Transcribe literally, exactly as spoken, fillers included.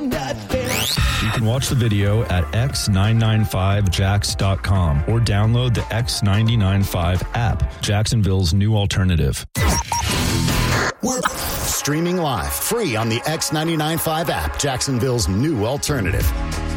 nothing. You can watch the video at x nine nine five jacks dot com or download the X nine nine five app, Jacksonville's new alternative. We're streaming live, free on the X nine nine five app, Jacksonville's new alternative.